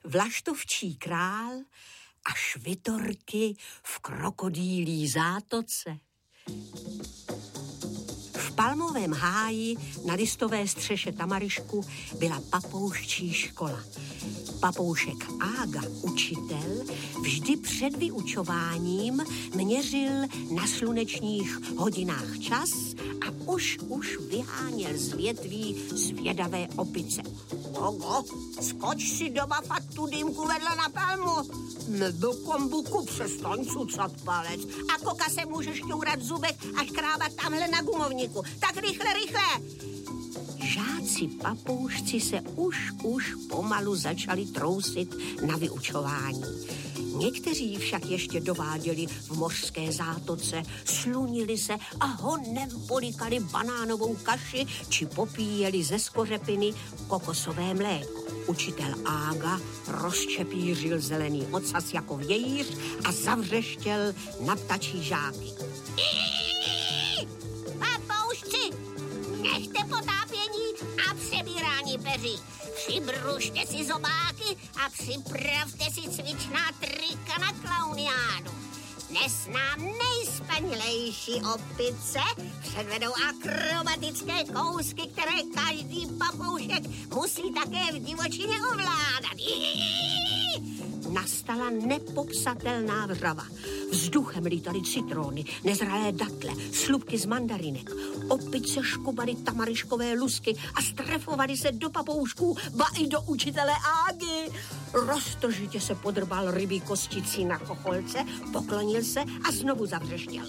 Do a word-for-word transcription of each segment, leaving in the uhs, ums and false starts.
Vlaštovčí král a švitorky v krokodýlí zátoce. V palmovém háji na listové střeše tamarišku byla papouščí škola. Papoušek Ága, učitel, vždy před vyučováním měřil na slunečních hodinách čas a už už vyháněl z větví zvědavé opice. Ogo, skoč si doma fakt tu dýmku vedle na palmu. Nebo kombuku, přestaň cucat palec. A koka se můžeš šťourat v zubech a škrábat tamhle na gumovníku. Tak rychle, rychle. Žáci papoušci se už, už pomalu začali trousit na vyučování. Někteří však ještě dováděli v mořské zátoce, slunili se a honem polikali banánovou kaši či popíjeli ze skořepiny kokosové mléko. Učitel Ága rozčepířil zelený ocas jako vějíř a zavřeštěl na ptačí žáky. Papoušci, nechte potápění a přebírání peří. Přibrušte si zobáky a připravte si cvičná trika na klauniádu. Dnes nám nejspanilejší opice předvedou akrobatické kousky, které každý papoušek musí také v divočině ovládat. Nastala nepopsatelná vřava. Vzduchem lítaly citrony, nezralé datle, slupky z mandarinek. Opice škubaly tamariškové lusky a strefovaly se do papoušků, ba i do učitele Ágy. Roztržitě se podrbal rybí kosticí na chocholce, poklonil se a znovu zavřeštěl.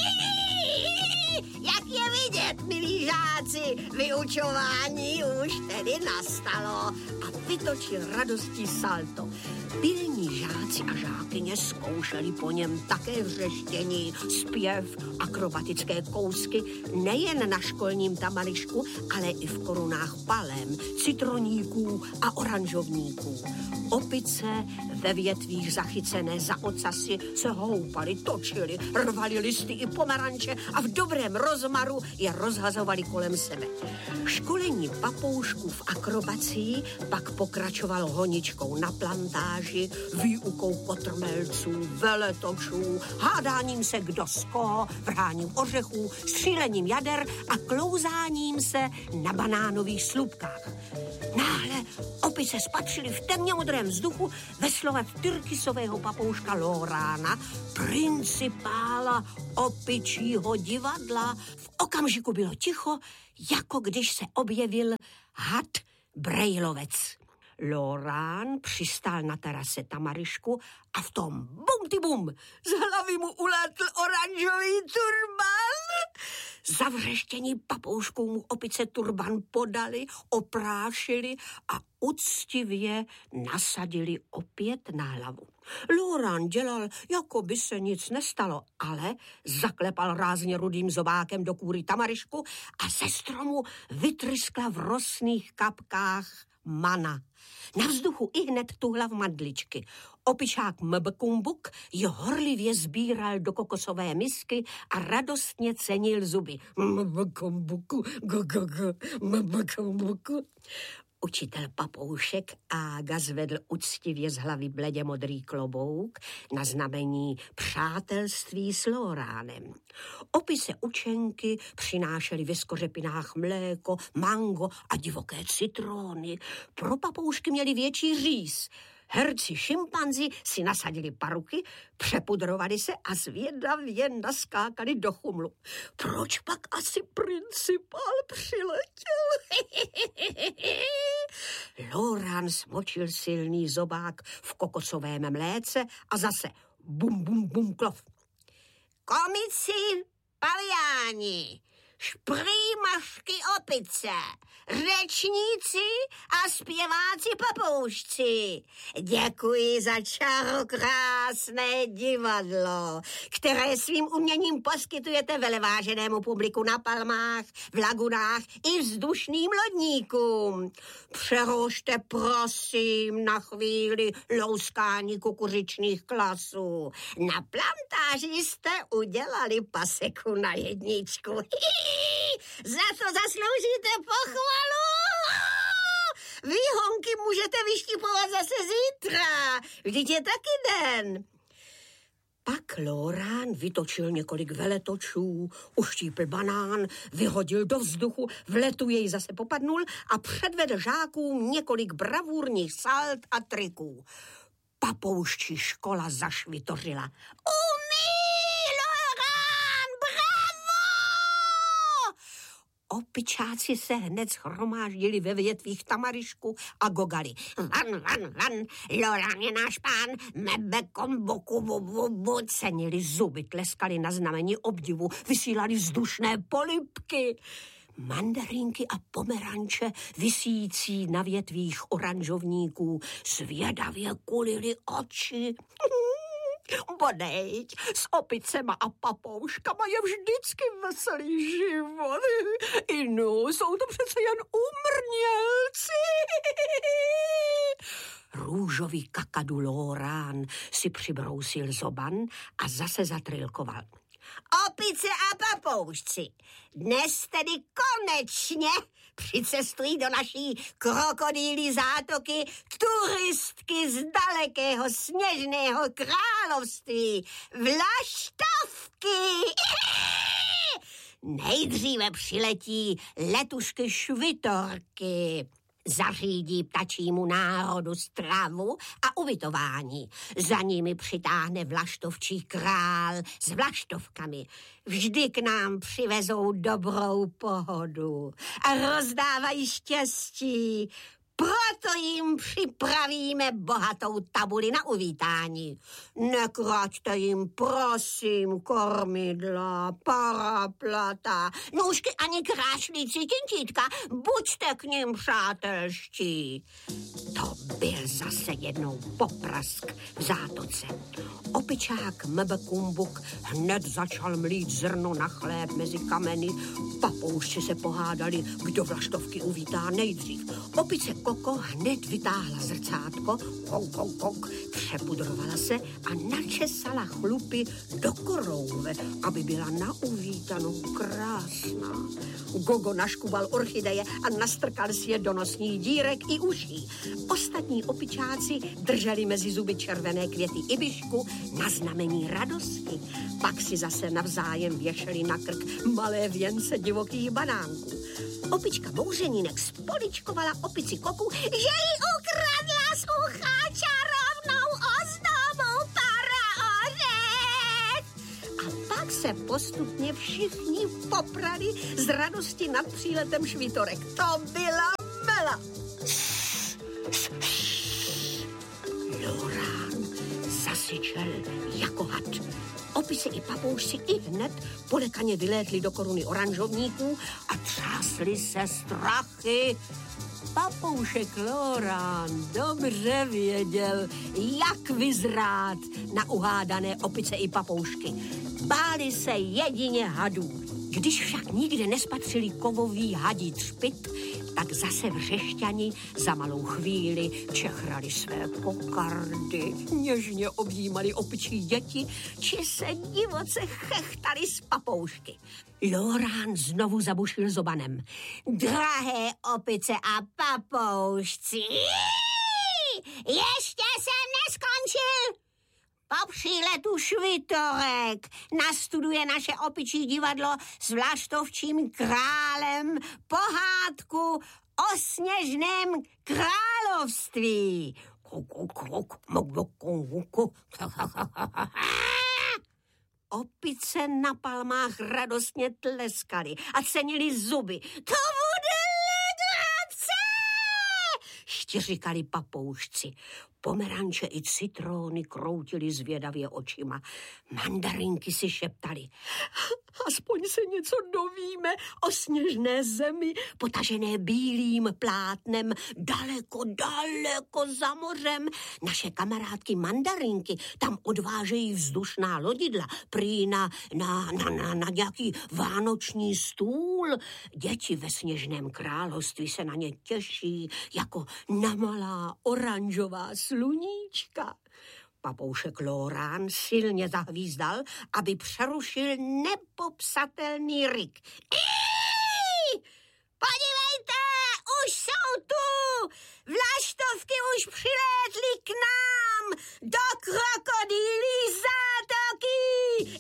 Jak je vidět, milí žáci, vyučování už tedy nastalo. A vytočil radostí salto. Pilní žáci a žákyně zkoušeli po něm také vřeštění, zpěv, akrobatické kousky, nejen na školním tamarišku, ale i v korunách palem, citroníků a oranžovníků. Opice ve větvích zachycené za ocasy se houpaly, točily, rvali listy i pomeranče a v dobrém rozmaru je rozhazovali kolem sebe. Školení papoušků v akrobacii pak pokračovalo honičkou na plantáži, výukou kotrmelců, veletočů, hádáním se kdo z koho, vrháním ořechů, střílením jader a klouzáním se na banánových slupkách. Náhle opice spatřili v temně modrém vzduchu veslovat tyrkysového papouška Lorána, principála opičího divadla. V okamžiku bylo ticho, jako když se objevil had Brejlovec. Lorán přistál na terase tamarišku a v tom bum ty bum z hlavy mu ulétl oranžový turban. Zavřeštění papoušků mu opice turban podali, oprášili a uctivě nasadili opět na hlavu. Lorán dělal, jako by se nic nestalo, ale zaklepal rázně rudým zobákem do kůry tamarišku a ze stromu vytryskla v rosných kapkách mana. Na vzduchu ihned tuhla v madličky. Opičák Mbkumbuk ji horlivě sbíral do kokosové misky a radostně cenil zuby. Mbkumbuku, go, go, go, Mbkumbuku. Učitel papoušek Ága zvedl uctivě z hlavy bledě modrý klobouk na znamení přátelství s Loránem. Opice učenky přinášely ve skořepinách mléko, mango a divoké citrony. Pro papoušky měli větší říz. Herci šimpanzi si nasadili paruky, přepudrovali se a zvědavě naskákali do chumlu. Proč pak asi principál přiletěl? Lorán smočil silný zobák v kokosovém mléce a zase bum, bum, bum, klov. Komici, paviáni, šprýmašky opice, řečníci a zpěváci papoušci. Děkuji za čarokrásné divadlo, které svým uměním poskytujete veleváženému publiku na palmách, v lagunách i vzdušným lodníkům. Přerušte prosím na chvíli louskání kukuřičných klasů. Na plantáži jste udělali paseku na jedničku. Za to zasloužíte pochvalu. Vy, honky, můžete vyštipovat zase zítra. Vždyť je taky den. Pak Lorán vytočil několik veletočů, uštípl banán, vyhodil do vzduchu, v letu jej zase popadnul a předvedl žákům několik bravurních salt a triků. Papouščí škola zašvitořila. Umí, Lorán, bravo! Opičáci se hned shromáždili ve větvích tamarišku a gogali. Van, van, van, Lorán je náš pán, mebe komboku, bu, bu, bu. Cenili zuby, tleskali na znamení obdivu, vysílali vzdušné polibky. Mandarinky a pomeranče visící na větvích oranžovníků zvědavě kulily oči. Bodejť, s opicema a papouškama je vždycky veselý život. I no, jsou to přece jen umrnělci. Růžový kakadu Lorán si přibrousil zoban a zase zatrilkoval. Opice a papoušci, dnes tedy konečně přicestují do naší krokodýlí zátoky turistky z dalekého sněžného království, vlaštovky. Nejdříve přiletí letušky švitorky. Zařídí ptačímu národu stravu a ubytování. Za nimi přitáhne vlaštovčí král s vlaštovkami. Vždy k nám přivezou dobrou pohodu a rozdávají štěstí. Proto jim připravíme bohatou tabuli na uvítání. Nekraťte jim, prosím, kormidla, paraplata, nůžky ani krášlíci tintítka, buďte k nim přátelští. To byl zase jednou poprask v zátoce. Opičák Mbekumbuk hned začal mlít zrno na chléb mezi kameny. Papoušci se pohádali, kdo vlaštovky uvítá nejdřív. Opice Koko hned vytáhla zrcátko, kok, kok, kok, přepudrovala se a načesala chlupy do korouve, aby byla na uvítanou krásná. Gogo naškubal orchideje a nastrkal si je do nosních dírek i uší. Ostatní opičáci drželi mezi zuby červené květy ibišku na znamení radosti. Pak si zase navzájem věšeli na krk malé věnce divokých banánků. Opička Bouřenínek spoličkovala opici Koku, že jí ukradla z ucha čarovnou ozdobu para ořech. A pak se postupně všichni poprali z radosti nad příletem švitorek. To byla mela. Lorán zasyčel jako had. Opice i papoušci i hned polekaně vylétli do koruny oranžovníků a třásli se strachy. Papoušek Lorán dobře věděl, jak vyzrát na uhádané opice i papoušky. Báli se jedině hadů. Když však nikde nespatřili kovový hadí třpyt, tak zase vřešťani za malou chvíli čechrali své kokardy, něžně objímali opičí děti, či se divoce chechtali z papoušky. Lorán znovu zabušil zobanem. Drahé opice a papoušci, ještě jsem neskončil. Po příletu švitorek nastuduje naše opičí divadlo s vlaštovčím králem pohádku o sněžném království. Opice na palmách radostně tleskaly a cenili zuby. To bude legrace! Štěřikali papoušci. Pomeranče i citróny kroutily zvědavě očima. Mandarinky si šeptaly. Aspoň se něco dovíme o sněžné zemi, potažené bílým plátnem, daleko, daleko za mořem. Naše kamarádky mandarinky tam odvážejí vzdušná lodidla, prý na, na, na, na, na nějaký vánoční stůl. Děti ve sněžném království se na ně těší jako na malá oranžová sluníčka. Papoušek Lorán silně zahvízdal, aby přerušil nepopsatelný ryk. Podívejte, už jsou tu! Vlaštovky už přilétly k nám do krokodýlí zátoky.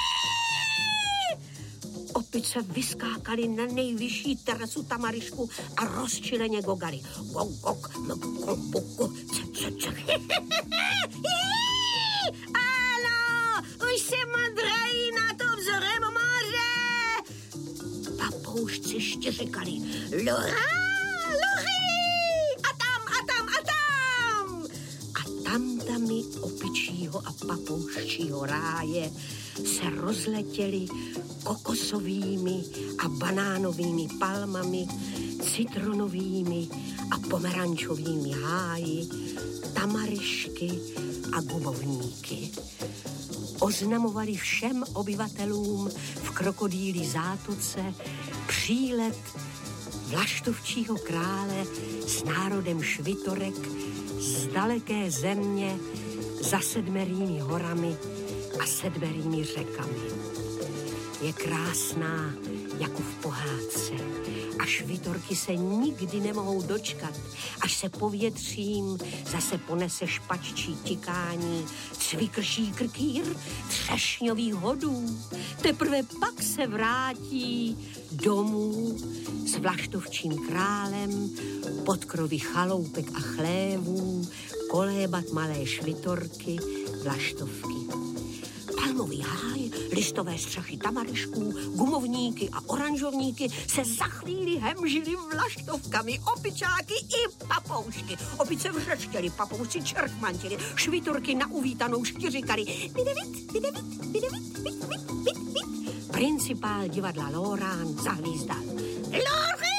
Opice vyskákaly na nejvyšší terasu tamarišku a rozčileně gogaly. Gok, gok, gok, gok, ce, ce, ce. Ano, už se madrají na to vzorem moře. Papoušci štěřikali. Lura, lury, a tam, a tam, a tam. A tamtami opičího a papouščího ráje se rozletěli kokosovými a banánovými palmami, citronovými a pomerančovými háji, tamarišky a gubovníky. Oznamovali všem obyvatelům v krokodýlí zátoce přílet vlaštovčího krále s národem švitorek z daleké země za sedmerými horami a sedmerými řekami. Je krásná jako v pohádce a švitorky se nikdy nemohou dočkat, až se povětřím zase ponese špaččí tikání, cvikrší krkýr třešňových hodů. Teprve pak se vrátí domů s vlaštovčím králem pod krovy chaloupek a chlévů kolébat malé švitorky vlaštovky. Palmový háj, listové střechy tamarišků, gumovníky a oranžovníky se za chvíli hemžili vlaštovkami, opičáky i papoušky. Opice vřeštěli, papoušci čerkmantili, švitorky na uvítanou štěřikali. Videvit, videvit, videvit, vit, vit, vit, vit. Principál divadla Lorán zahvízdal. Lory!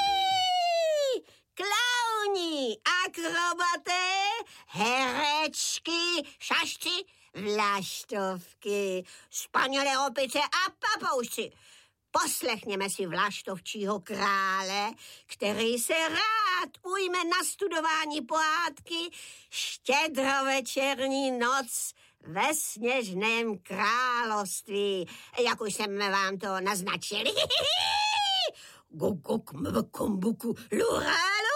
Klauni, akrobaté, herečky, šašci, vlaštovky, spanělé opice a papoušci. Poslechněme si vlaštovčího krále, který se rád ujme na studování pohádky Štědrovečerní noc ve sněžném království, jak už jsme vám to naznačili. Gok, mkombuku, lura,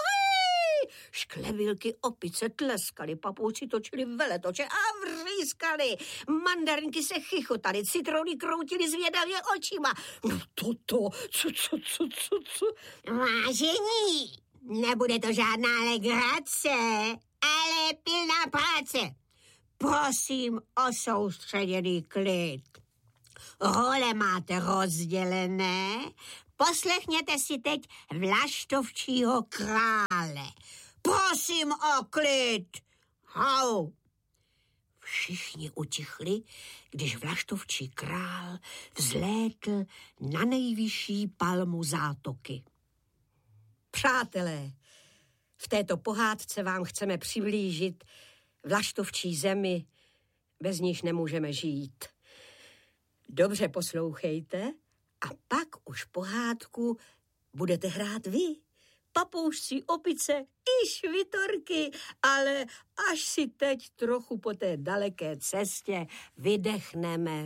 šklevilky opice tleskaly, papouci točili veletoče a vrýskali. Mandarinky se chichotaly, citrony kroutily zvědavě očima. No toto, co, co, co, co, co? Vážení, nebude to žádná legrace, ale pilná práce. Prosím o soustředěný klid. Role máte rozdělené, poslechněte si teď vlaštovčího krále. Prosím o klid. Hau. Všichni utichli, když vlaštovčí král vzlétl na nejvyšší palmu zátoky. Přátelé, v této pohádce vám chceme přiblížit vlaštovčí zemi, bez níž nemůžeme žít. Dobře poslouchejte a pak už pohádku budete hrát vy. Papoušci, opice i švitorky, ale až si teď trochu po té daleké cestě vydechneme.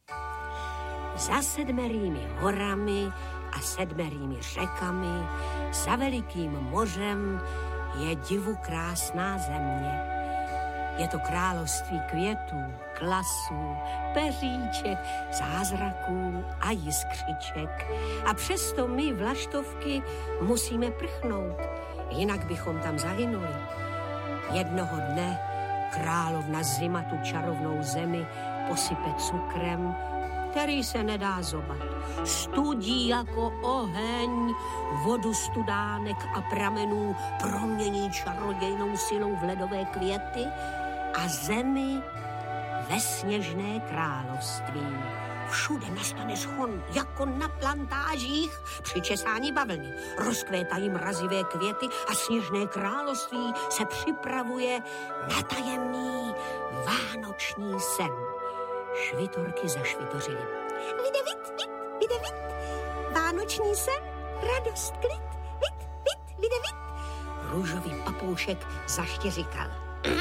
Za sedmerými horami a sedmerými řekami, za velikým mořem je divu krásná země. Je to království květů, klasů, peříček, zázraků a jiskřiček. A přesto my, vlaštovky, musíme prchnout, jinak bychom tam zahynuli. Jednoho dne královna zima tu čarovnou zemi posype cukrem, který se nedá zobat. Studí jako oheň, vodu studánek a pramenů promění čarodějnou silou v ledové květy a zemi ve sněžné království. Všude nastane schon, jako na plantážích při česání bavlny. Rozkvétají mrazivé květy a sněžné království se připravuje na tajemný vánoční sen. Švitorky zašvitořily. Videvit, vit, videvit, vánoční sen, radost, klid, vit, vit, videvit. Růžový papoušek zaštěřikal.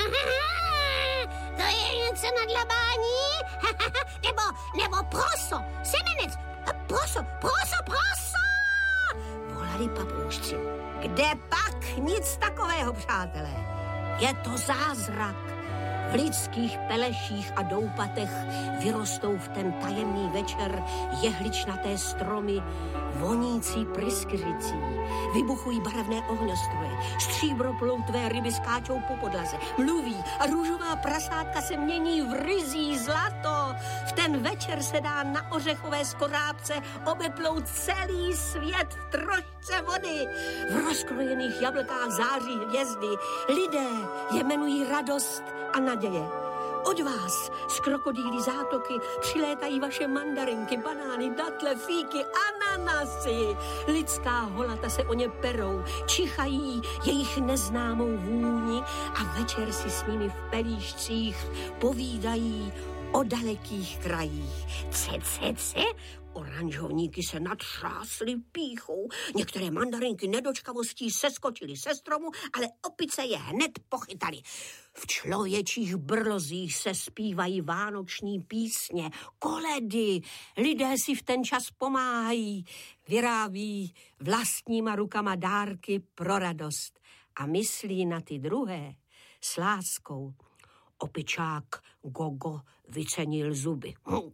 To je něco na dlabání? nebo, nebo proso, semenec, proso, proso, proso! Volali papoušci. Kde pak nic takového, přátelé. Je to zázrak. V lidských peleších a doupatech vyrostou v ten tajemný večer jehličnaté stromy, vonící pryskyřicí. Vybuchují barevné ohňostroje, stříbro ploutvé ryby skáčou po podlaze, mluví a růžová prasátka se mění v ryzí zlato. V ten večer se dá na ořechové skorápce obeplout celý svět v trošce vody. V rozkrojených jablkách září hvězdy. Lidé je jmenují radost a naděje. Od vás z krokodýlí zátoky přilétají vaše mandarinky, banány, datle, fíky, ananasy. Lidská holata se o ně perou, čichají jejich neznámou vůni a večer si s nimi v pelíšcích povídají o dalekých krajích. Ce, ce, ce, oranžovníky se natřásly pýchou. Některé mandarinky nedočkavostí seskočily se stromu, ale opice je hned pochytali. V člověčích brlozích se zpívají vánoční písně, koledy. Lidé si v ten čas pomáhají, vyrábí vlastníma rukama dárky pro radost a myslí na ty druhé s láskou. Opičák Gogo vycenil zuby.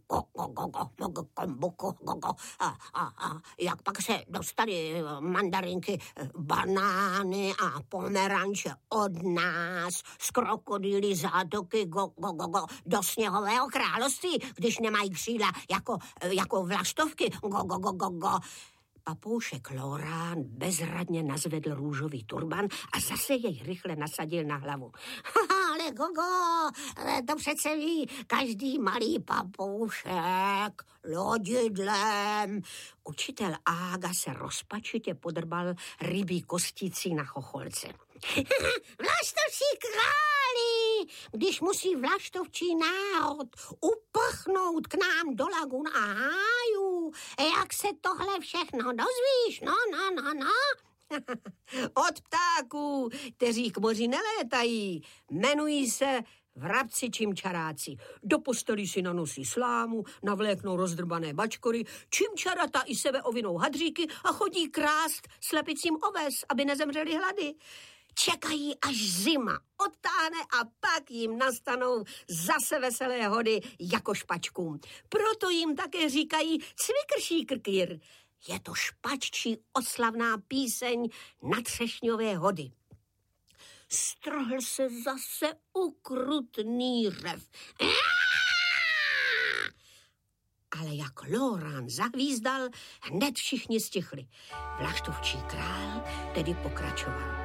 A, a, a jak pak se dostali mandarinky, banány a pomeranče od nás z krokodýlí zátoky go, go, go, go, do sněhového království, když nemají křídla jako, jako vlaštovky. Go, go, go, go, go. Papoušek Lorán bezradně nazvedl růžový turban a zase jej rychle nasadil na hlavu. Ale Gogo, to přece ví každý malý papoušek lodidlem. Učitel Ága se rozpačitě podrbal rybí kosticí na chocholce. Vlaštovčí králi, když musí vlaštovčí národ uprchnout k nám do lagun a hájů, jak se tohle všechno dozvíš, no, no, no, no. Od ptáků, kteří k moři nelétají, jmenují se vrabci čimčaráci. Do postelí si nanosí slámu, navléknou rozdrbané bačkory, čimčarata i sebe ovinou hadříky a chodí krást slepicím oves, aby nezemřeli hlady. Čekají, až zima odtáhne a pak jim nastanou zase veselé hody jako špačkům. Proto jim také říkají cvikršíkrkýr. Je to špaččí oslavná píseň na třešňové hody. Strhl se zase ukrutný řev. Ale jak Lorán zahvízdal, hned všichni stichli. Vlaštovčí král tedy pokračoval.